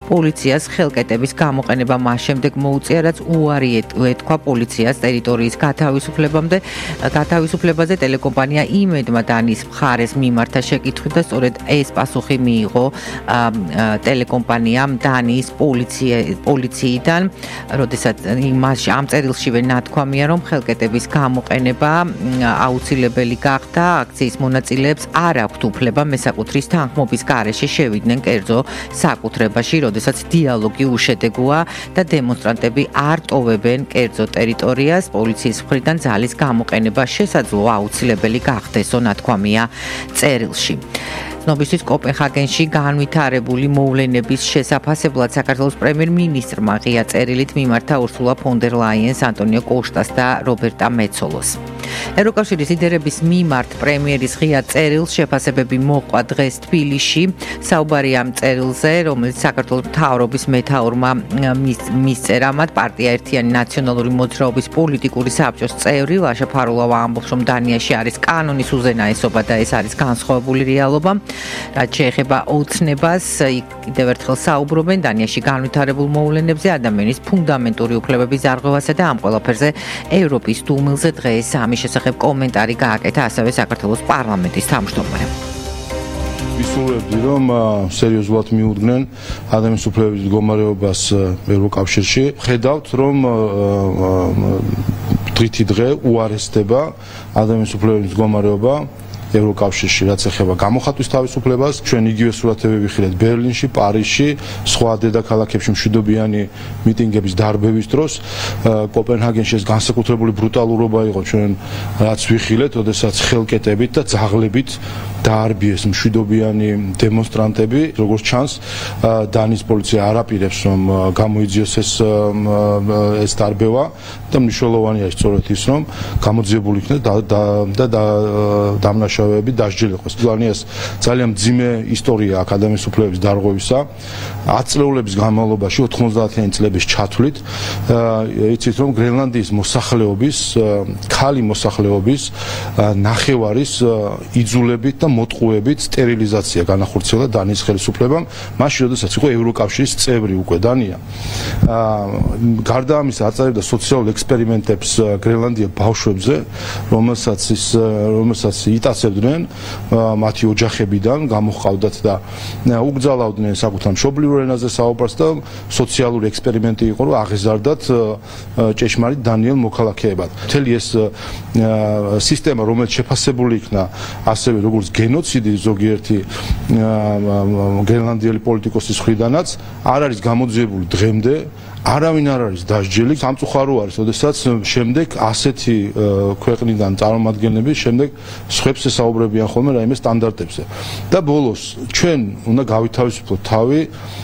პოლიციას ხელკეტების გამოყენება მას შემდეგ მოუწია, რაც უარი ეთქვა პოლიციას ტერიტორიის გათავისუფლებაზე. ტელეკომპანია იმედმა დანის მხარეს მიმართა შეკითხვით და სწორედ ეს პასუხი მიიღო ტელეკომპანიამ დანის პოლიციიდან, როდესაც ამ წერილშივე ნათქვამია, რომ ხელკეტების გამოყენება აუცილებელი გახდა, აქციის მონაწილეებს არ აქვთ უფლება მესაკუთრის თანხმობის გარეშე შევიდნენ კერძო საკუთრებაში, როდესაც დიალოგი უშედეგოა და დემონსტრანტები არ ტოვებენ კერძო ტერიტორიას, პოლიციის მხრიდან ძალის გამოყენება შესაძლოა აუცილებელი გახდესო, ნათქვამია წერილში. ცნობისთვის კოპენჰაგენში განვითარებული მოვლენების შესაფასებლად საქართველოს პრემიერ-მინისტრმა ღია წერილით მიმართა ურსულა ფონ დერ ლაიენს, ანტონიო კოშტას და რობერტა მეცოლოს. ევროკავშირის ლიდერების მიმართ პრემიერის ღია წერილს შეფასებები მოჰყვა დღეს თბილისში. საუბარი ამ წერილზე, რომელიც საქართველოს მთავრობის მეთაურმა მისწერა, მათ პარტია ერთიანი ნაციონალური მოძრაობის პოლიტიკური საბჭოს წევრი ლაშა ფარულავა ამბობს, რომ დანიაში არის კანონის უზენაესობა და ეს არის განსხვავებული რეალობა. რაც შეეხება ოცნებას, კიდევ ერთხელ საუბრობენ დანიაში განვითარებულ მოვლენებზე, ადამიანის ფუნდამენტური უფლებების დარღვევასა და ამ ყველაფერზე ევროპის დუმილზე დღეს ამის შესახებ კომენტარი გააკეთა ასევე საქართველოს პარლამენტის თავმჯდომარემ. ვისურვებდი, რომ სერიოზულად მიუდგნენ ადამიანის უფლებების მდგომარეობას ევროკავშირში. ხედავთ, რომ დღითი დღე უარესდება ადამიანის უფლებების მდგომარეობა ევროკავშირში, რაც ეხება გამოხატვის თავისუფლებას. ჩვენ იგივე სურათები ვიხილეთ ბერლინში, პარიზში, სხვა დედაქალაქებში მშვიდობიანი მიტინგების დარბევის დროს. კოპენჰაგენში ეს განსაკუთრებული ბრუტალურობა იყო ჩვენ რაც ვიხილეთ, როდესაც ხელკეტებით და ძაღლებით დაარბიეს მშვიდობიანი დემონსტრანტები. როგორც ჩანს, დანის პოლიცია არ აპირებს, რომ გამოიძიოს ეს დარბევა და მნიშვნელოვანია სწორედ ის, რომ გამოძიებული იქნეს და დამნაშავეები დასჯილიყოს. გლანიას ძალიან მძიმე ისტორია აქვს ადამიანის უფლებების დარღვევისა. 10 წლეულების განმავლობაში 90-იანი წლების ჩათვლით, იცით რომ გრენლანდიის მოსახლეობის, ქალი მოსახლეობის ნახევარის იძულებით და მოტყუებით სტერილიზაცია განახორციელა დანის ხელისუფლებამ, მაშინ როდესაც იყო ევროკავშირის წევრი უკვე დანია. გარდა ამისა აწარმოებდა სოციალურ ექსპერიმენტებს გრენლანდია ბავშვებზე, რომელსაც იტაცებდნენ მათი ოჯახებიდან, გამოჰყავდათ და უგზავნავდნენ საკუთარ მშობლიურ ენაზე საუბარს და სოციალური ექსპერიმენტი იყო, რომ აღეზარდათ ჭეშმარიტ დანიელ მოქალაქეებად. მთელი ეს სისტემა, რომელიც შეფასებული იქნა ასევე როგორც გენოციდი ზოგიერთი გრენლანდიელი პოლიტიკოსის მხრიდანაც, არ არის გამოძიებული დღემდე. არავინ არ არის დასჯილი. სამწუხარო არის, როდესაც შემდეგ ასეთი ქვეყნიდან წარმომადგენლები შემდეგ სხვებს ესაუბრებიან ხოლმე რაიმე სტანდარტებზე. და ბოლოს ჩვენ უნდა გავითავისუფლოთ თავი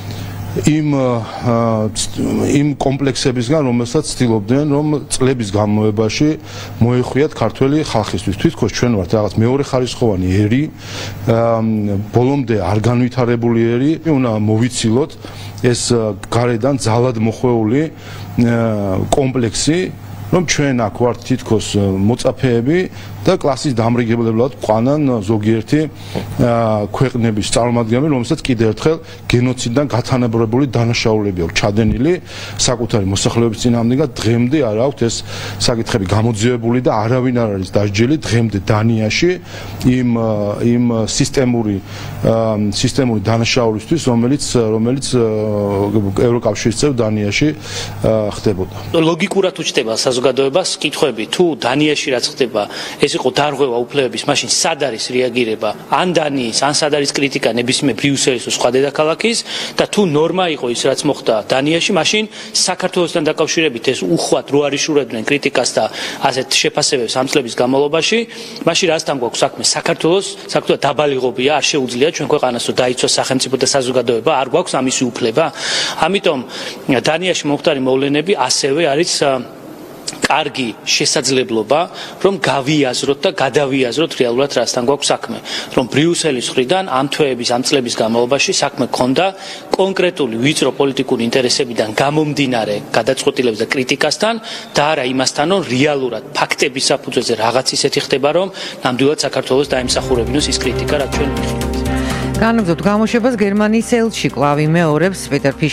იმ კომპლექსებისგან, რომელსაც ცდილობდნენ, რომ წლების განმავლობაში მოეხვიათ ქართველი ხალხისთვის. თვითონ ჩვენ ვართ რაღაც მეორე ხარისხოვანი ერი, ბოლომდე არ განვითარებული ერი, უნდა მოვიცილოთ ეს გარედან ძალად მოხვეული კომპლექსი, რომ ჩვენ აქ ვართ თითქოს მოწაფეები და კლასის დამრიგებლებლად ყვანან ზოგიერთი ქვეყნების წარმომადგენლები, რომელსაც კიდევ ერთხელ გენოციდიდან გათანაბრებული დანაშაულები აქვს ჩადენილი საკუთარი მოსახლეობის წინააღმდეგ და დღემდე არ აქვს ეს საკითხები გამოძიებული და არავინ არ არის დასჯილი დღემდე დანიაში იმ სისტემური დანაშაულისთვის, რომელიც ევროკავშირის წევრ დანიაში ხდებოდა. ლოგიკურად უჩნდება საზოგადოებას კითხვები, თუ დანიაში რაც ხდება, ეს იყო დარღვევა უფლებების, მაშინ სად არის რეაგირება ან დანიის, ან სად არის კრიტიკა ნებისმიერ ბრიუსელის თუ სხვა დედაქალაქის და თუ ნორმა იყო ის რაც მოხდა დანიაში, მაშინ საქართველოსთან დაკავშირებით ეს უხვად რო არ იშურებდნენ კრიტიკას და ასეთ შეფასებებს ამ წლების განმავლობაში, მაშინ რასთან გვაქვს საქმე? საქართველოს დაბალიღობია, არ შეუძლია ჩვენ ქვეყანას რომ დაიცვას სახელმწიფო და საზოგადოება, არ გვაქვს ამისი უფლება. ამიტომ დანიაში მომხდარი მოვლენები ასევე არის კარგი შესაძლებლობა, რომ გავიაზროთ და გადავიაზროთ რეალურად რასთან გვაქვს საქმე. რომ ბრიუსელის მხრიდან ამ თვეების, ამ წლების განმავლობაში საქმე ჰქონდა კონკრეტული ვიწრო პოლიტიკური ინტერესებიდან გამომდინარე გადაწყვეტილების და კრიტიკასთან და არა იმასთან, რომ რეალურად ფაქტების საფუძველზე რაღაც ისეთი ხდება, რომ ნამდვილად საქართველოს დაემსახურებინოს ის კრიტიკა, რაც ჩვენ ვიხილავთ. განაგრძობთ გამოშვებას გერმანიის ელჩი კლავ იმეორებს პეტერ